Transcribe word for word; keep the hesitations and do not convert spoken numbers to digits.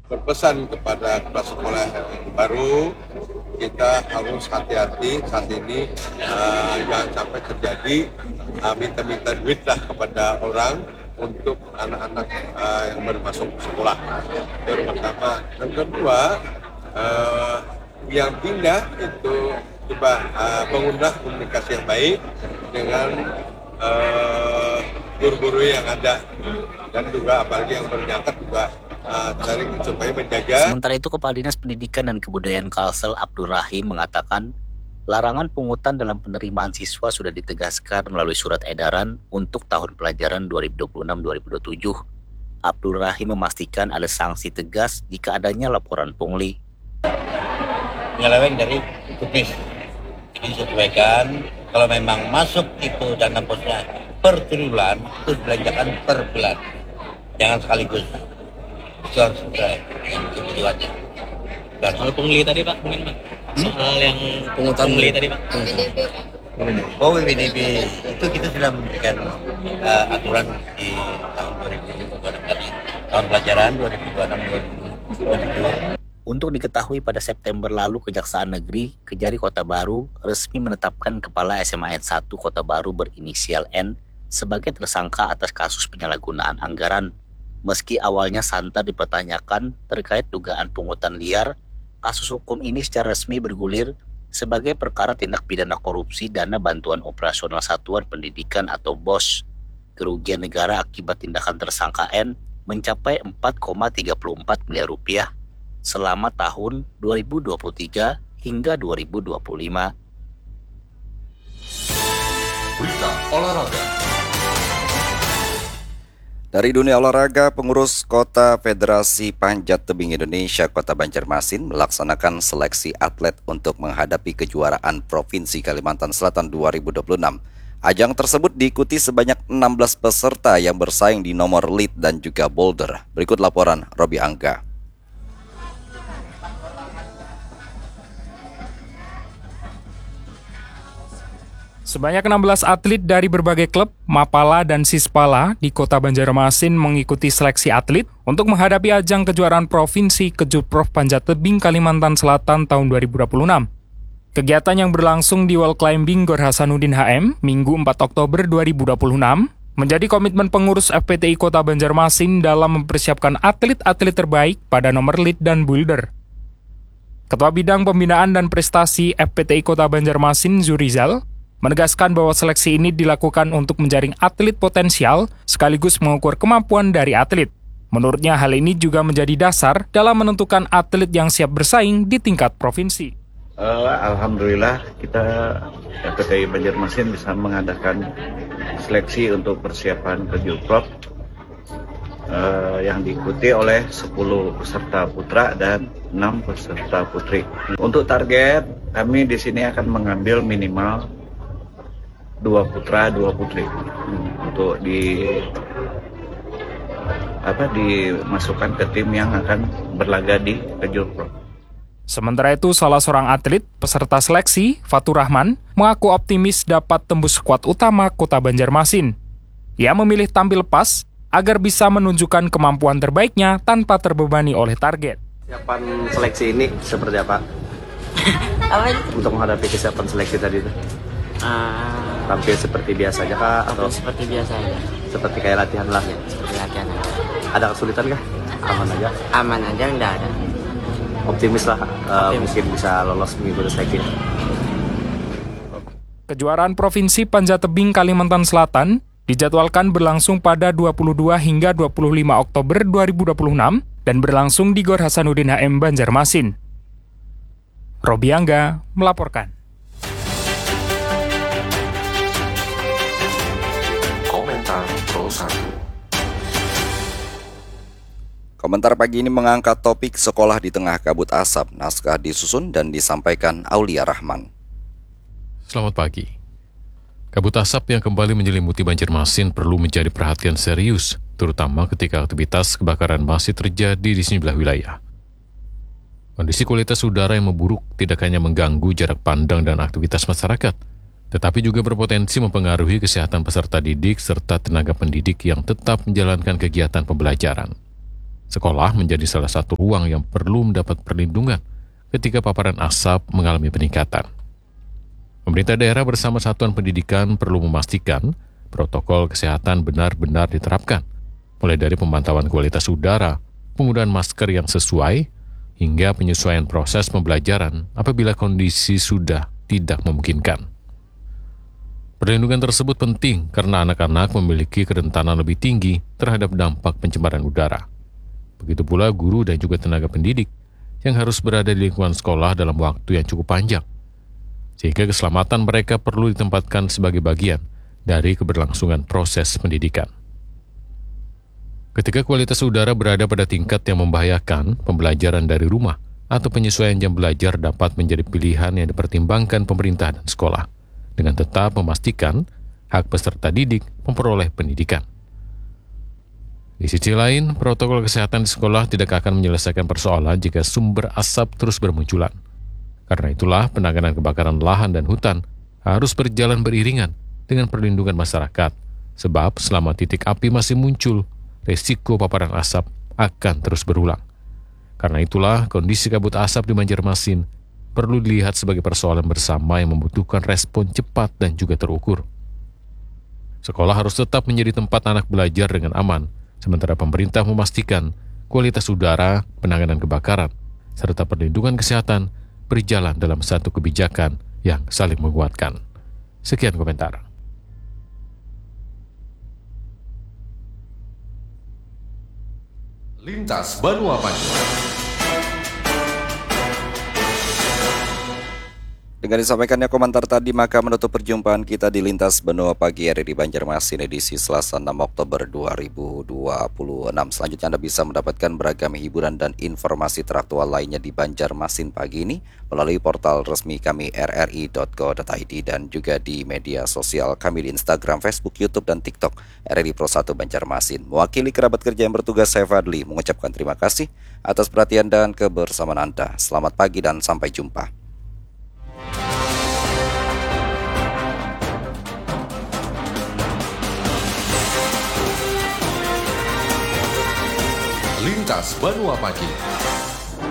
berpesan kepada kepala sekolah yang baru, kita harus hati-hati saat ini, uh, jangan sampai terjadi uh, minta-minta duit lah kepada orang untuk anak-anak uh, yang baru masuk sekolah. Itu yang pertama. Dan kedua, uh, yang pindah itu coba uh, pengguna komunikasi yang baik dengan uh, guru-guru yang ada, dan juga apalagi yang berangkat juga uh, sering supaya menjaga. Sementara itu, Kepala Dinas Pendidikan dan Kebudayaan Kalsel Abdul Rahim mengatakan larangan pungutan dalam penerimaan siswa sudah ditegaskan melalui surat edaran untuk tahun pelajaran dua ribu dua puluh enam dua ribu dua puluh tujuh. Abdul Rahim memastikan ada sanksi tegas jika adanya laporan pungli. Penyeleweng dari kupis, jadi disesuaikan kalau memang masuk itu dana posnya per triwulan, itu belanjakan per bulan, jangan sekaligus. Itu harus sudah yang kebutuhannya. Soal pungli tadi Pak, mungkin Pak. Soal hmm? yang pungutan pungli tadi Pak. Oh, W B D B itu kita sudah memberikan uh, aturan di tahun dua ribu dua puluh enam tadi, tahun pelajaran dua ribu dua puluh enam dua ribu dua puluh tujuh. Untuk diketahui, pada September lalu Kejaksaan Negeri Kejari Kota Baru resmi menetapkan Kepala S M A N satu Kota Baru berinisial N sebagai tersangka atas kasus penyalahgunaan anggaran. Meski awalnya santer dipertanyakan terkait dugaan pungutan liar, kasus hukum ini secara resmi bergulir sebagai perkara tindak pidana korupsi dana bantuan operasional satuan pendidikan atau B O S. Kerugian negara akibat tindakan tersangka N mencapai empat koma tiga empat miliar rupiah selama tahun dua ribu dua puluh tiga hingga dua ribu dua puluh lima. Berita olahraga. Dari dunia olahraga, pengurus Kota Federasi Panjat Tebing Indonesia Kota Banjarmasin melaksanakan seleksi atlet untuk menghadapi kejuaraan Provinsi Kalimantan Selatan dua ribu dua puluh enam. Ajang tersebut diikuti sebanyak enam belas peserta yang bersaing di nomor lead dan juga boulder. Berikut laporan Robi Angga. Sebanyak enam belas atlet dari berbagai klub, Mapala dan Sispala di Kota Banjarmasin mengikuti seleksi atlet untuk menghadapi ajang kejuaraan Provinsi Kejurprov Panjat Tebing Kalimantan Selatan tahun dua ribu dua puluh enam. Kegiatan yang berlangsung di Wall Climbing Gor Hasanuddin H M Minggu empat Oktober dua ribu dua puluh enam menjadi komitmen pengurus F P T I Kota Banjarmasin dalam mempersiapkan atlet-atlet terbaik pada nomor lead dan boulder. Ketua Bidang Pembinaan dan Prestasi F P T I Kota Banjarmasin Zurizal menegaskan bahwa seleksi ini dilakukan untuk menjaring atlet potensial sekaligus mengukur kemampuan dari atlet. Menurutnya hal ini juga menjadi dasar dalam menentukan atlet yang siap bersaing di tingkat provinsi. Uh, Alhamdulillah kita F P T I Banjarmasin bisa mengadakan seleksi untuk persiapan ke Jurprov uh, yang diikuti oleh sepuluh peserta putra dan enam peserta putri. Untuk target kami di sini akan mengambil minimal dua putra, dua putri untuk di apa dimasukkan ke tim yang akan berlaga di Kejurprov. Sementara itu, salah seorang atlet peserta seleksi, Fatur Rahman, mengaku optimis dapat tembus skuad utama Kota Banjarmasin. Ia memilih tampil pas agar bisa menunjukkan kemampuan terbaiknya tanpa terbebani oleh target. Kesiapan seleksi ini seperti apa? Apa? Untuk menghadapi kesiapan seleksi tadi itu? Uh, tampil seperti biasa aja kah? Atau seperti biasa aja. Seperti kayak latihan lah ya? Seperti latihan aja. Ada kesulitan kah? Aman aja? Aman aja, enggak ada. Optimis lah, uh, Optimis. mungkin bisa lolos mengikuti seleksi. Kejuaraan Provinsi Panjat Tebing Kalimantan Selatan dijadwalkan berlangsung pada dua puluh dua hingga dua puluh lima Oktober dua ribu dua puluh enam dan berlangsung di Gor Hasanuddin H M Banjarmasin. Robi Angga melaporkan. Komentar pagi ini mengangkat topik sekolah di tengah kabut asap. Naskah disusun dan disampaikan Aulia Rahman. Selamat pagi. Kabut asap yang kembali menyelimuti Banjarmasin perlu menjadi perhatian serius, terutama ketika aktivitas kebakaran masih terjadi di sejumlah wilayah. Kondisi kualitas udara yang memburuk tidak hanya mengganggu jarak pandang dan aktivitas masyarakat, tetapi juga berpotensi mempengaruhi kesehatan peserta didik serta tenaga pendidik yang tetap menjalankan kegiatan pembelajaran. Sekolah menjadi salah satu ruang yang perlu mendapat perlindungan ketika paparan asap mengalami peningkatan. Pemerintah daerah bersama satuan pendidikan perlu memastikan protokol kesehatan benar-benar diterapkan, mulai dari pemantauan kualitas udara, penggunaan masker yang sesuai, hingga penyesuaian proses pembelajaran apabila kondisi sudah tidak memungkinkan. Perlindungan tersebut penting karena anak-anak memiliki kerentanan lebih tinggi terhadap dampak pencemaran udara. Begitu pula guru dan juga tenaga pendidik yang harus berada di lingkungan sekolah dalam waktu yang cukup panjang, sehingga keselamatan mereka perlu ditempatkan sebagai bagian dari keberlangsungan proses pendidikan. Ketika kualitas udara berada pada tingkat yang membahayakan, pembelajaran dari rumah atau penyesuaian jam belajar dapat menjadi pilihan yang dipertimbangkan pemerintah dan sekolah, dengan tetap memastikan hak peserta didik memperoleh pendidikan. Di sisi lain, protokol kesehatan di sekolah tidak akan menyelesaikan persoalan jika sumber asap terus bermunculan. Karena itulah penanganan kebakaran lahan dan hutan harus berjalan beriringan dengan perlindungan masyarakat, sebab selama titik api masih muncul, resiko paparan asap akan terus berulang. Karena itulah kondisi kabut asap di Banjarmasin perlu dilihat sebagai persoalan bersama yang membutuhkan respon cepat dan juga terukur. Sekolah harus tetap menjadi tempat anak belajar dengan aman, sementara pemerintah memastikan kualitas udara, penanganan kebakaran, serta perlindungan kesehatan berjalan dalam satu kebijakan yang saling menguatkan. Sekian komentar. Lintas Banua Pagi. Dengan disampaikannya komentar tadi, maka menutup perjumpaan kita di Lintas Benua Pagi R R I Banjarmasin edisi Selasa enam Oktober dua ribu dua puluh enam. Selanjutnya Anda bisa mendapatkan beragam hiburan dan informasi teraktual lainnya di Banjarmasin pagi ini melalui portal resmi kami r r i dot co dot i d dan juga di media sosial kami di Instagram, Facebook, YouTube, dan TikTok R R I Pro satu Banjarmasin. Mewakili kerabat kerja yang bertugas, saya Fadli mengucapkan terima kasih atas perhatian dan kebersamaan Anda. Selamat pagi dan sampai jumpa. Lintas Banua Pagi.